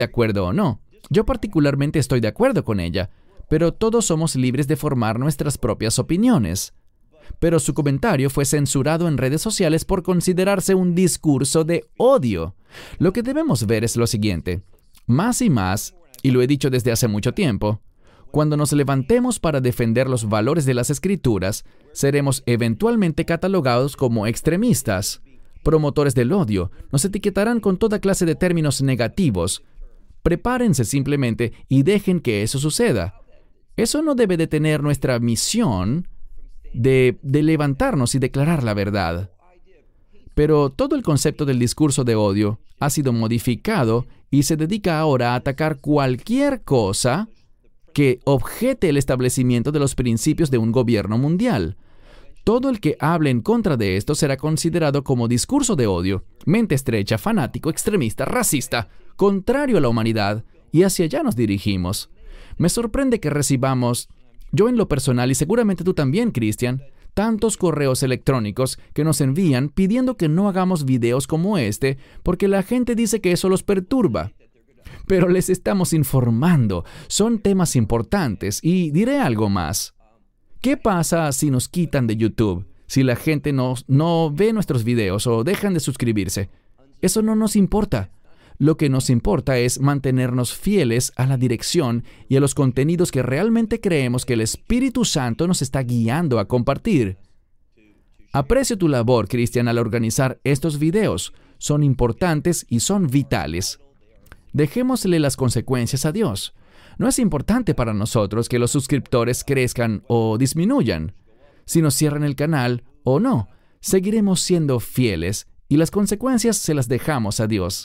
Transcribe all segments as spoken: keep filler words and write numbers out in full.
de acuerdo o no. Yo particularmente estoy de acuerdo con ella, pero todos somos libres de formar nuestras propias opiniones. Pero su comentario fue censurado en redes sociales por considerarse un discurso de odio. Lo que debemos ver es lo siguiente. Más y más, y lo he dicho desde hace mucho tiempo, cuando nos levantemos para defender los valores de las Escrituras, seremos eventualmente catalogados como extremistas, promotores del odio. Nos etiquetarán con toda clase de términos negativos. Prepárense simplemente y dejen que eso suceda. Eso no debe detener nuestra misión de, de levantarnos y declarar la verdad. Pero todo el concepto del discurso de odio ha sido modificado y se dedica ahora a atacar cualquier cosa que objete el establecimiento de los principios de un gobierno mundial. Todo el que hable en contra de esto será considerado como discurso de odio, mente estrecha, fanático, extremista, racista, contrario a la humanidad, y hacia allá nos dirigimos. Me sorprende que recibamos, yo en lo personal y seguramente tú también, Cristian, tantos correos electrónicos que nos envían pidiendo que no hagamos videos como este porque la gente dice que eso los perturba. Pero les estamos informando, son temas importantes y diré algo más. ¿Qué pasa si nos quitan de YouTube? Si la gente no, no ve nuestros videos o dejan de suscribirse. Eso no nos importa. Lo que nos importa es mantenernos fieles a la dirección y a los contenidos que realmente creemos que el Espíritu Santo nos está guiando a compartir. Aprecio tu labor, Cristian, al organizar estos videos. Son importantes y son vitales. Dejémosle las consecuencias a Dios. No es importante para nosotros que los suscriptores crezcan o disminuyan. Si nos cierran el canal o no, seguiremos siendo fieles y las consecuencias se las dejamos a Dios.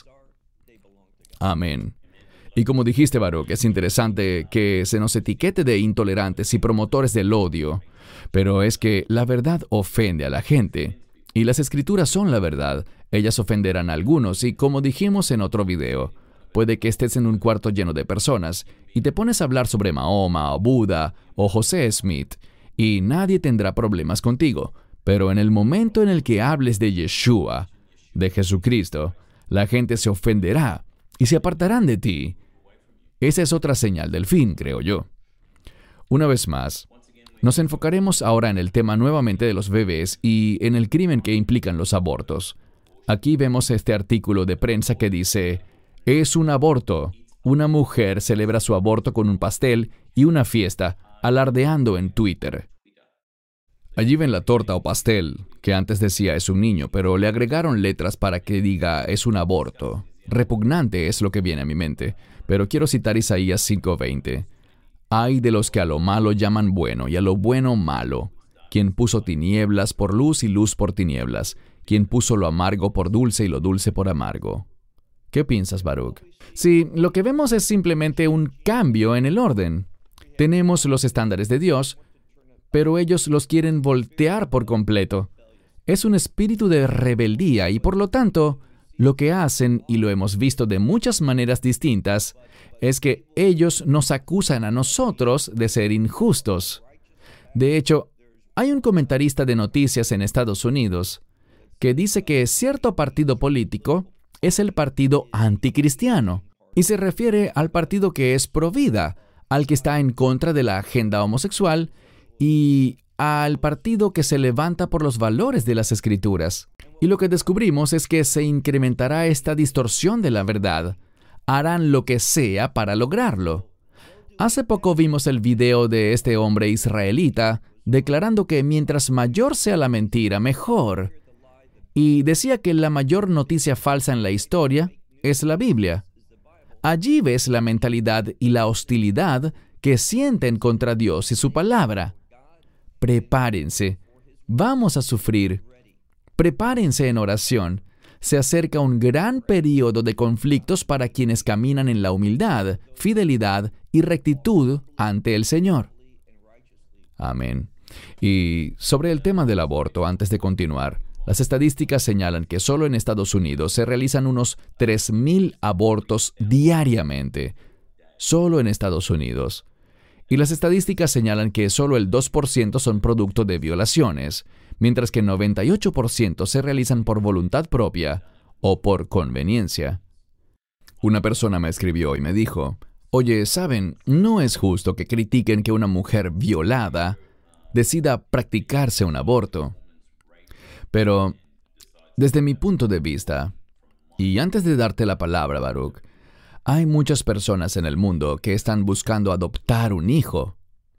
Amén. Y como dijiste, Baruch, es interesante que se nos etiquete de intolerantes y promotores del odio, pero es que la verdad ofende a la gente, y las Escrituras son la verdad. Ellas ofenderán a algunos, y como dijimos en otro video, puede que estés en un cuarto lleno de personas, y te pones a hablar sobre Mahoma, o Buda, o José Smith, y nadie tendrá problemas contigo, pero en el momento en el que hables de Yeshua, de Jesucristo, la gente se ofenderá, y se apartarán de ti. Esa es otra señal del fin, creo yo. Una vez más, nos enfocaremos ahora en el tema nuevamente de los bebés y en el crimen que implican los abortos. Aquí vemos este artículo de prensa que dice, es un aborto. Una mujer celebra su aborto con un pastel y una fiesta, alardeando en Twitter. Allí ven la torta o pastel, que antes decía es un niño, pero le agregaron letras para que diga es un aborto. Repugnante es lo que viene a mi mente, pero quiero citar Isaías cinco veinte. Ay de los que a lo malo llaman bueno y a lo bueno malo, quien puso tinieblas por luz y luz por tinieblas, quien puso lo amargo por dulce y lo dulce por amargo. ¿Qué piensas, Baruch? Sí, lo que vemos es simplemente un cambio en el orden. Tenemos los estándares de Dios, pero ellos los quieren voltear por completo. Es un espíritu de rebeldía y por lo tanto, lo que hacen, y lo hemos visto de muchas maneras distintas, es que ellos nos acusan a nosotros de ser injustos. De hecho, hay un comentarista de noticias en Estados Unidos que dice que cierto partido político es el partido anticristiano, y se refiere al partido que es pro vida, al que está en contra de la agenda homosexual, y al partido que se levanta por los valores de las Escrituras. Y lo que descubrimos es que se incrementará esta distorsión de la verdad. Harán lo que sea para lograrlo. Hace poco vimos el video de este hombre israelita declarando que mientras mayor sea la mentira, mejor. Y decía que la mayor noticia falsa en la historia es la Biblia. Allí ves la mentalidad y la hostilidad que sienten contra Dios y su palabra. Prepárense. Vamos a sufrir. Prepárense en oración. Se acerca un gran período de conflictos para quienes caminan en la humildad, fidelidad y rectitud ante el Señor. Amén. Y sobre el tema del aborto, antes de continuar, las estadísticas señalan que solo en Estados Unidos se realizan unos tres mil abortos diariamente. Solo en Estados Unidos. Y las estadísticas señalan que solo el dos por ciento son producto de violaciones, mientras que el noventa y ocho por ciento se realizan por voluntad propia o por conveniencia. Una persona me escribió y me dijo, oye, ¿saben? No es justo que critiquen que una mujer violada decida practicarse un aborto. Pero, desde mi punto de vista, y antes de darte la palabra, Baruch, hay muchas personas en el mundo que están buscando adoptar un hijo.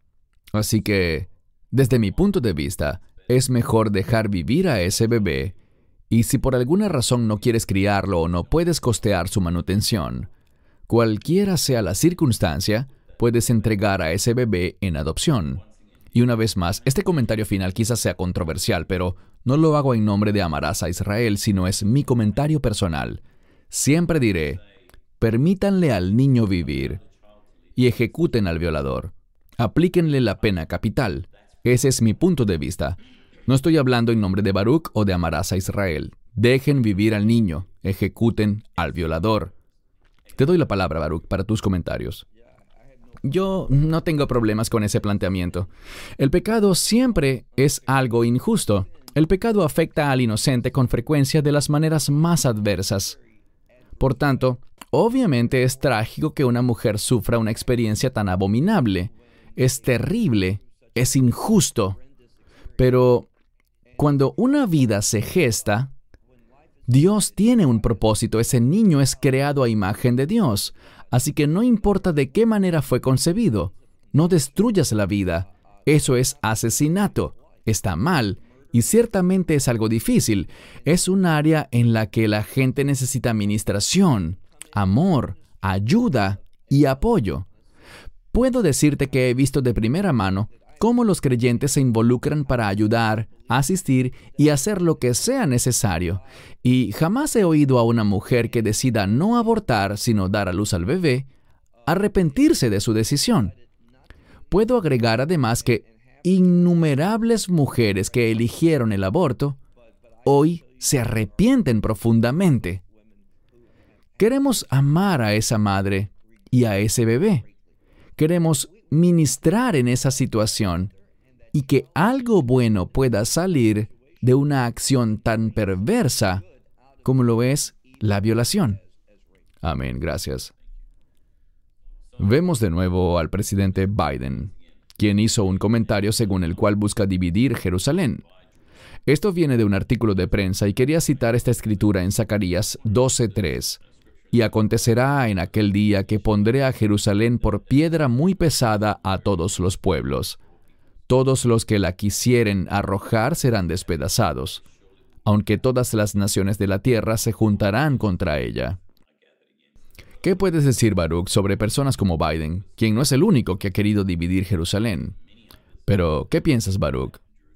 Así que, desde mi punto de vista, es mejor dejar vivir a ese bebé, y si por alguna razón no quieres criarlo o no puedes costear su manutención, cualquiera sea la circunstancia, puedes entregar a ese bebé en adopción. Y una vez más, este comentario final quizás sea controversial, pero no lo hago en nombre de Amarás a Israel, sino es mi comentario personal. Siempre diré, permítanle al niño vivir y ejecuten al violador. Aplíquenle la pena capital. Ese es mi punto de vista. No estoy hablando en nombre de Baruch o de Amarás a Israel. Dejen vivir al niño, ejecuten al violador. Te doy la palabra, Baruch, para tus comentarios. Yo no tengo problemas con ese planteamiento. El pecado siempre es algo injusto. El pecado afecta al inocente con frecuencia de las maneras más adversas. Por tanto, obviamente es trágico que una mujer sufra una experiencia tan abominable. Es terrible, es injusto. Pero cuando una vida se gesta, Dios tiene un propósito. Ese niño es creado a imagen de Dios. Así que no importa de qué manera fue concebido, no destruyas la vida. Eso es asesinato. Está mal. Y ciertamente es algo difícil. Es un área en la que la gente necesita administración, amor, ayuda y apoyo. Puedo decirte que he visto de primera mano cómo los creyentes se involucran para ayudar, asistir y hacer lo que sea necesario. Y jamás he oído a una mujer que decida no abortar, sino dar a luz al bebé, arrepentirse de su decisión. Puedo agregar además que innumerables mujeres que eligieron el aborto, hoy se arrepienten profundamente. Queremos amar a esa madre y a ese bebé. Queremos ministrar en esa situación y que algo bueno pueda salir de una acción tan perversa como lo es la violación. Amén, gracias. Vemos de nuevo al presidente Biden, quien hizo un comentario según el cual busca dividir Jerusalén. Esto viene de un artículo de prensa y quería citar esta escritura en Zacarías doce tres. Y acontecerá en aquel día que pondré a Jerusalén por piedra muy pesada a todos los pueblos. Todos los que la quisieren arrojar serán despedazados, aunque todas las naciones de la tierra se juntarán contra ella. ¿Qué puedes decir, Baruch, sobre personas como Biden, quien no es el único que ha querido dividir Jerusalén? Pero, ¿qué piensas, Baruch?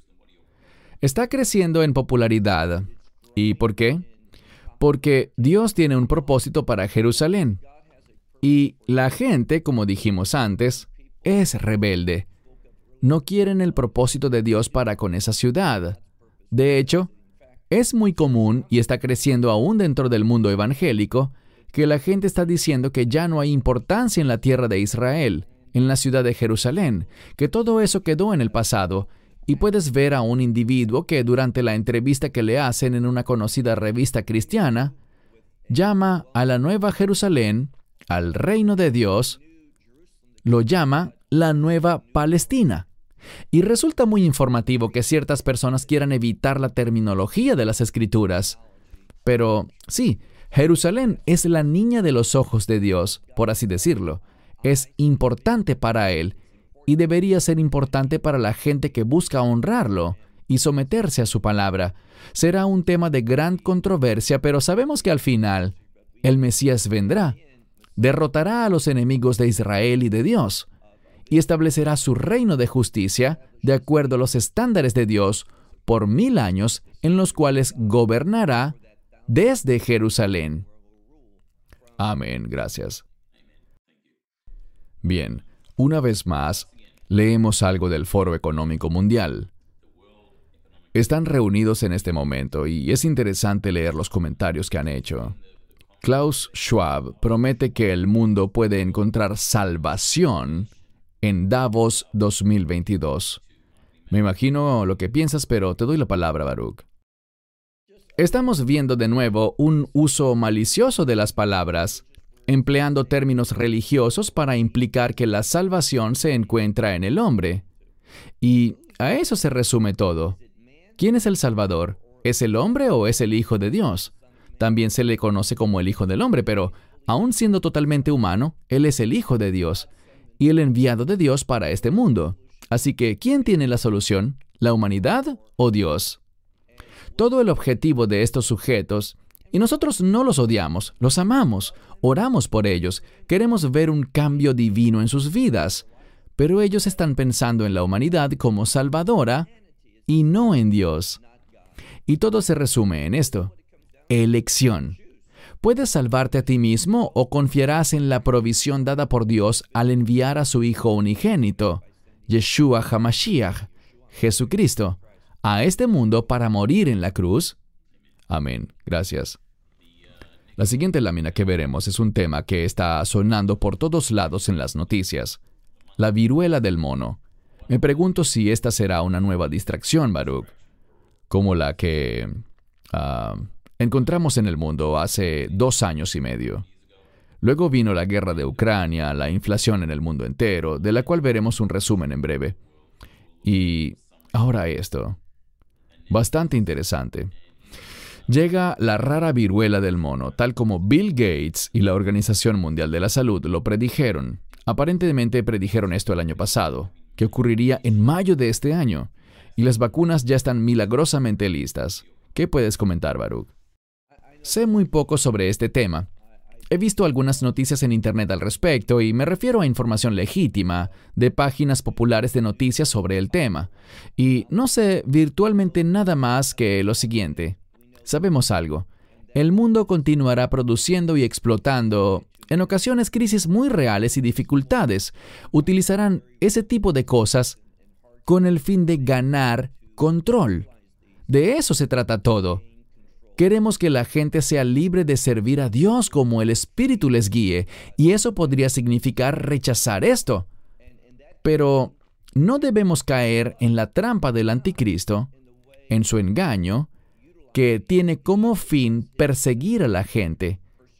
Está creciendo en popularidad. ¿Y por qué? Porque Dios tiene un propósito para Jerusalén. Y la gente, como dijimos antes, es rebelde. No quieren el propósito de Dios para con esa ciudad. De hecho, es muy común y está creciendo aún dentro del mundo evangélico que la gente está diciendo que ya no hay importancia en la tierra de Israel, en la ciudad de Jerusalén, que todo eso quedó en el pasado. Y puedes ver a un individuo que durante la entrevista que le hacen en una conocida revista cristiana, llama a la Nueva Jerusalén, al reino de Dios, lo llama la Nueva Palestina. Y resulta muy informativo que ciertas personas quieran evitar la terminología de las Escrituras. Pero sí, Jerusalén es la niña de los ojos de Dios, por así decirlo. Es importante para Él. Y debería ser importante para la gente que busca honrarlo y someterse a su palabra. Será un tema de gran controversia, pero sabemos que al final el Mesías vendrá, derrotará a los enemigos de Israel y de Dios, y establecerá su reino de justicia de acuerdo a los estándares de Dios por mil años, en los cuales gobernará desde Jerusalén. Amén, gracias. Bien. Una vez más, leemos algo del Foro Económico Mundial. Están reunidos en este momento y es interesante leer los comentarios que han hecho. Klaus Schwab promete que el mundo puede encontrar salvación en Davos dos mil veintidós. Me imagino lo que piensas, pero te doy la palabra, Baruch. Estamos viendo de nuevo un uso malicioso de las palabras. empleando términos religiosos para implicar que la salvación se encuentra en el hombre. Y a eso se resume todo. ¿Quién es el Salvador? ¿Es el hombre o es el Hijo de Dios? También se le conoce como el Hijo del Hombre, pero aun siendo totalmente humano, Él es el Hijo de Dios y el enviado de Dios para este mundo. Así que, ¿quién tiene la solución? ¿La humanidad o Dios? Todo el objetivo de estos sujetos, y nosotros no los odiamos, los amamos, oramos por ellos, queremos ver un cambio divino en sus vidas, pero ellos están pensando en la humanidad como salvadora y no en Dios. Y todo se resume en esto: elección. ¿Puedes salvarte a ti mismo o confiarás en la provisión dada por Dios al enviar a su Hijo unigénito, Yeshua HaMashiach, Jesucristo, a este mundo para morir en la cruz? Amén. Gracias. La siguiente lámina que veremos es un tema que está sonando por todos lados en las noticias: la viruela del mono. Me pregunto si esta será una nueva distracción, Baruch, como la que uh, encontramos en el mundo hace dos años y medio. Luego vino la guerra de Ucrania, la inflación en el mundo entero, de la cual veremos un resumen en breve. Y ahora esto. Bastante interesante. Llega la rara viruela del mono, tal como Bill Gates y la Organización Mundial de la Salud lo predijeron. Aparentemente predijeron esto el año pasado, que ocurriría en mayo de este año, y las vacunas ya están milagrosamente listas. ¿Qué puedes comentar, Baruch? Sé muy poco sobre este tema. He visto algunas noticias en Internet al respecto y me refiero a información legítima de páginas populares de noticias sobre el tema. Y no sé virtualmente nada más que lo siguiente. Sabemos algo. El mundo continuará produciendo y explotando, en ocasiones, crisis muy reales y dificultades. Utilizarán ese tipo de cosas con el fin de ganar control. De eso se trata todo. Queremos que la gente sea libre de servir a Dios como el Espíritu les guíe, y eso podría significar rechazar esto. Pero no debemos caer en la trampa del anticristo, en su engaño, que tiene como fin perseguir a la gente.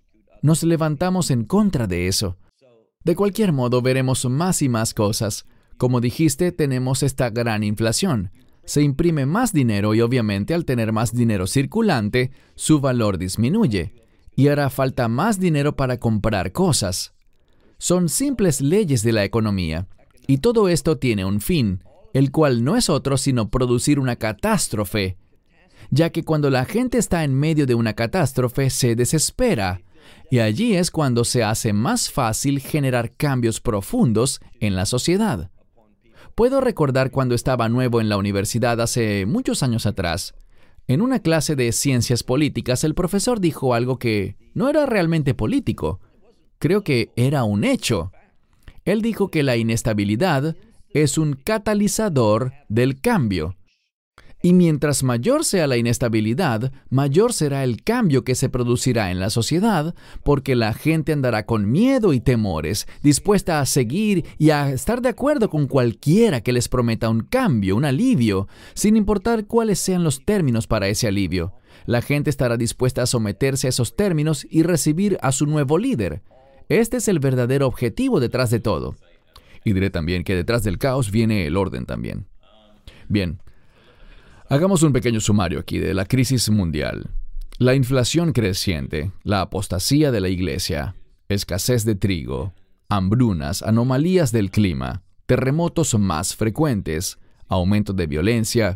Nos levantamos en contra de eso. De cualquier modo, veremos más y más cosas. Como dijiste, tenemos esta gran inflación. Se imprime más dinero y obviamente al tener más dinero circulante, su valor disminuye y hará falta más dinero para comprar cosas. Son simples leyes de la economía y todo esto tiene un fin, el cual no es otro sino producir una catástrofe, ya que cuando la gente está en medio de una catástrofe se desespera y allí es cuando se hace más fácil generar cambios profundos en la sociedad. Puedo recordar cuando estaba nuevo en la universidad hace muchos años atrás. En una clase de ciencias políticas, el profesor dijo algo que no era realmente político. Creo que era un hecho. Él dijo que la inestabilidad es un catalizador del cambio. Y mientras mayor sea la inestabilidad, mayor será el cambio que se producirá en la sociedad, porque la gente andará con miedo y temores, dispuesta a seguir y a estar de acuerdo con cualquiera que les prometa un cambio, un alivio, sin importar cuáles sean los términos para ese alivio. La gente estará dispuesta a someterse a esos términos y recibir a su nuevo líder. Este es el verdadero objetivo detrás de todo. Y diré también que detrás del caos viene el orden también. Bien. Hagamos un pequeño sumario aquí de la crisis mundial. La inflación creciente, la apostasía de la iglesia, escasez de trigo, hambrunas, anomalías del clima, terremotos más frecuentes, aumento de violencia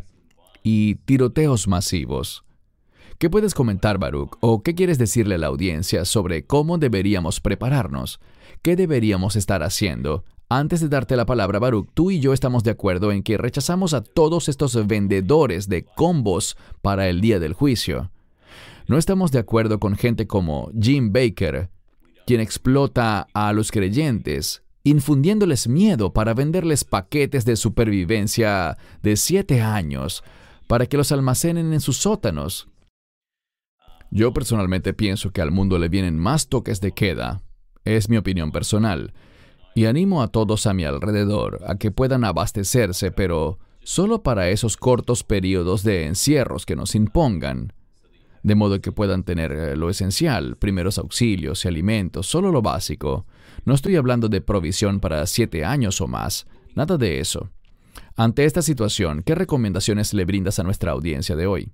y tiroteos masivos. ¿Qué puedes comentar, Baruch, o qué quieres decirle a la audiencia sobre cómo deberíamos prepararnos? ¿Qué deberíamos estar haciendo? Antes de darte la palabra, Baruch, tú y yo estamos de acuerdo en que rechazamos a todos estos vendedores de combos para el día del juicio. No estamos de acuerdo con gente como Jim Baker, quien explota a los creyentes, infundiéndoles miedo para venderles paquetes de supervivencia de siete años para que los almacenen en sus sótanos. Yo personalmente pienso que al mundo le vienen más toques de queda. Es mi opinión personal. Y animo a todos a mi alrededor a que puedan abastecerse, pero solo para esos cortos periodos de encierros que nos impongan. de modo que puedan tener eh, lo esencial, primeros auxilios y alimentos, solo lo básico. No estoy hablando de provisión para siete años o más, nada de eso. Ante esta situación, ¿qué recomendaciones le brindas a nuestra audiencia de hoy?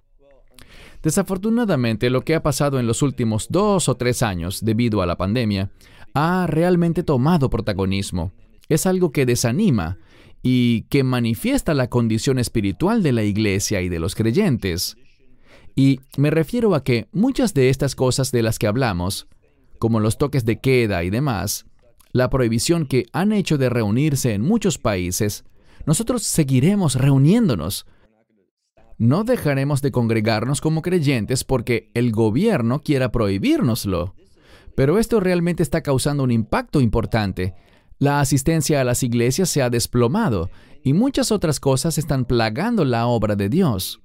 Desafortunadamente, lo que ha pasado en los últimos dos o tres años debido a la pandemia ha realmente tomado protagonismo. Es algo que desanima y que manifiesta la condición espiritual de la iglesia y de los creyentes. Y me refiero a que muchas de estas cosas de las que hablamos, como los toques de queda y demás, la prohibición que han hecho de reunirse en muchos países, nosotros seguiremos reuniéndonos. No dejaremos de congregarnos como creyentes porque el gobierno quiera prohibírnoslo. Pero esto realmente está causando un impacto importante. La asistencia a las iglesias se ha desplomado y muchas otras cosas están plagando la obra de Dios.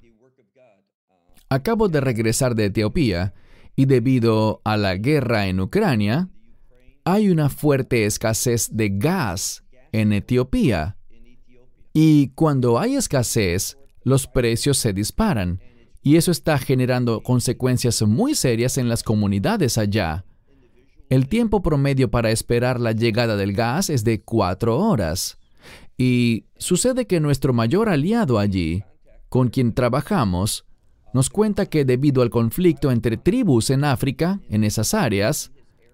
Acabo de regresar de Etiopía y debido a la guerra en Ucrania, hay una fuerte escasez de gas en Etiopía. Y cuando hay escasez, los precios se disparan y eso está generando consecuencias muy serias en las comunidades allá. El tiempo promedio para esperar la llegada del gas es de cuatro horas. Y sucede que nuestro mayor aliado allí, con quien trabajamos, nos cuenta que debido al conflicto entre tribus en África, en esas áreas,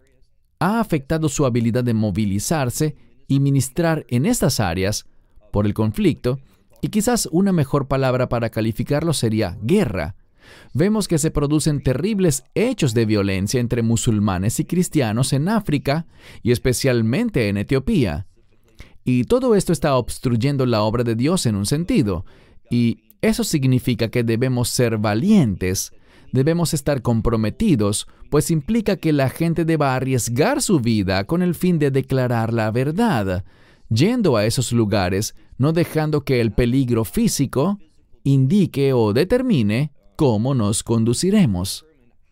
ha afectado su habilidad de movilizarse y ministrar en estas áreas por el conflicto, y quizás una mejor palabra para calificarlo sería guerra. Vemos que se producen terribles hechos de violencia entre musulmanes y cristianos en África y especialmente en Etiopía. Y todo esto está obstruyendo la obra de Dios en un sentido. Y eso significa que debemos ser valientes, debemos estar comprometidos, pues implica que la gente deba arriesgar su vida con el fin de declarar la verdad, yendo a esos lugares, no dejando que el peligro físico indique o determine cómo nos conduciremos.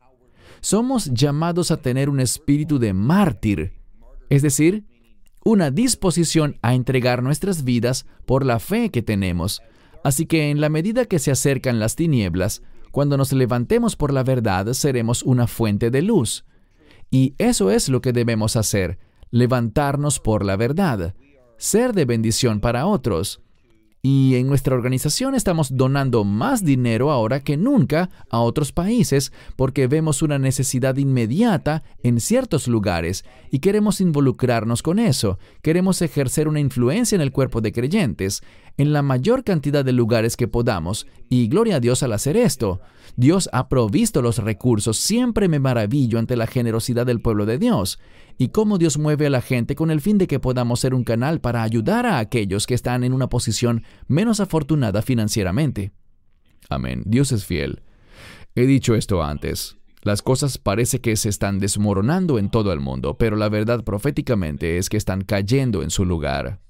Somos llamados a tener un espíritu de mártir, es decir, una disposición a entregar nuestras vidas por la fe que tenemos. Así que en la medida que se acercan las tinieblas, cuando nos levantemos por la verdad, seremos una fuente de luz. Y eso es lo que debemos hacer, levantarnos por la verdad, ser de bendición para otros. Y en nuestra organización estamos donando más dinero ahora que nunca a otros países porque vemos una necesidad inmediata en ciertos lugares y queremos involucrarnos con eso. Queremos ejercer una influencia en el cuerpo de creyentes en la mayor cantidad de lugares que podamos y gloria a Dios al hacer esto. Dios ha provisto los recursos. Siempre me maravillo ante la generosidad del pueblo de Dios y cómo Dios mueve a la gente con el fin de que podamos ser un canal para ayudar a aquellos que están en una posición menos afortunada financieramente. Amén. Dios es fiel. He dicho esto antes. Las cosas parece que se están desmoronando en todo el mundo, pero la verdad proféticamente es que están cayendo en su lugar.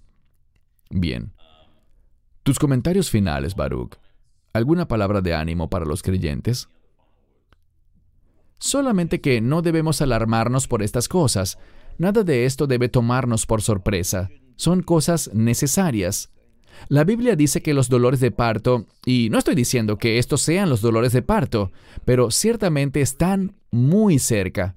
Bien. Tus comentarios finales, Baruch. ¿Alguna palabra de ánimo para los creyentes? Solamente que no debemos alarmarnos por estas cosas. Nada de esto debe tomarnos por sorpresa. Son cosas necesarias. La Biblia dice que los dolores de parto, y no estoy diciendo que estos sean los dolores de parto, pero ciertamente están muy cerca.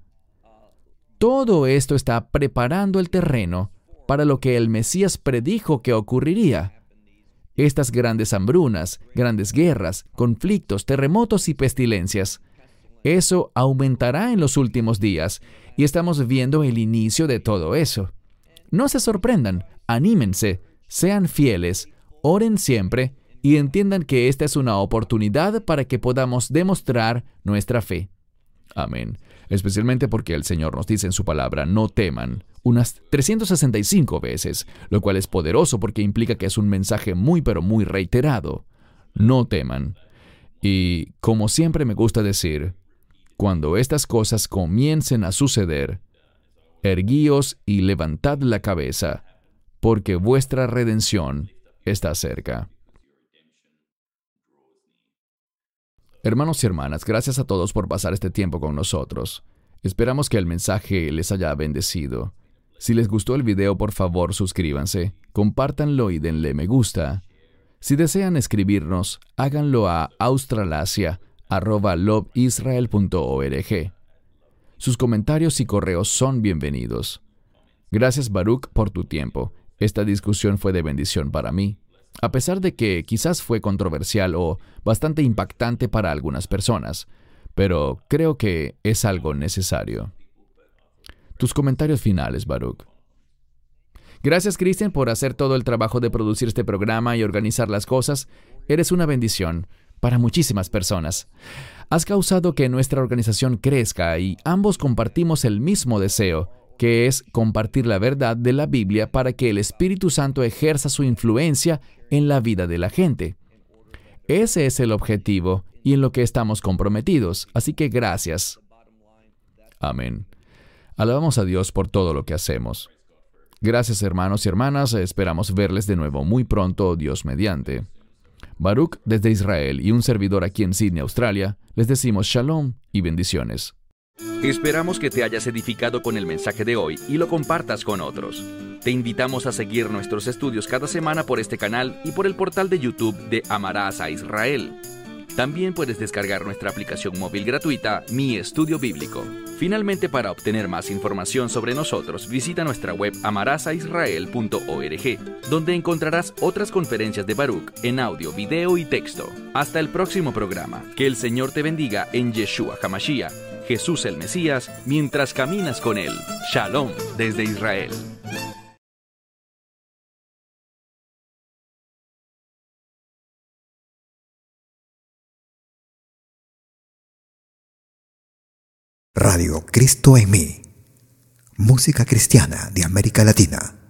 Todo esto está preparando el terreno para lo que el Mesías predijo que ocurriría. Estas grandes hambrunas, grandes guerras, conflictos, terremotos y pestilencias. Eso aumentará en los últimos días y estamos viendo el inicio de todo eso. No se sorprendan, anímense, sean fieles, oren siempre y entiendan que esta es una oportunidad para que podamos demostrar nuestra fe. Amén. Especialmente porque el Señor nos dice en su palabra, no teman, unas trescientas sesenta y cinco veces, lo cual es poderoso porque implica que es un mensaje muy pero muy reiterado. No teman. Y como siempre me gusta decir, cuando estas cosas comiencen a suceder, erguíos y levantad la cabeza, porque vuestra redención está cerca. Hermanos y hermanas, gracias a todos por pasar este tiempo con nosotros. Esperamos que el mensaje les haya bendecido. Si les gustó el video, por favor, suscríbanse, compártanlo y denle me gusta. Si desean escribirnos, háganlo a australasia arroba loveisrael punto org. Sus comentarios y correos son bienvenidos. Gracias, Baruch, por tu tiempo. Esta discusión fue de bendición para mí, a pesar de que quizás fue controversial o bastante impactante para algunas personas, pero creo que es algo necesario. Tus comentarios finales, Baruch. Gracias, Christian, por hacer todo el trabajo de producir este programa y organizar las cosas. Eres una bendición para muchísimas personas. Has causado que nuestra organización crezca y ambos compartimos el mismo deseo, que es compartir la verdad de la Biblia para que el Espíritu Santo ejerza su influencia en la vida de la gente. Ese es el objetivo y en lo que estamos comprometidos, así que gracias. Amén. Alabamos a Dios por todo lo que hacemos. Gracias, hermanos y hermanas. Esperamos verles de nuevo muy pronto, Dios mediante. Baruch desde Israel y un servidor aquí en Sydney, Australia, les decimos shalom y bendiciones. Esperamos que te hayas edificado con el mensaje de hoy y lo compartas con otros. Te invitamos a seguir nuestros estudios cada semana por este canal y por el portal de YouTube de Amarás a Israel. También puedes descargar nuestra aplicación móvil gratuita, Mi Estudio Bíblico. Finalmente, para obtener más información sobre nosotros, visita nuestra web amarás a israel punto org, donde encontrarás otras conferencias de Baruch en audio, video y texto. Hasta el próximo programa. Que el Señor te bendiga en Yeshua HaMashiach, Jesús el Mesías, mientras caminas con Él. Shalom desde Israel. Radio Cristo en mí. Música cristiana de América Latina.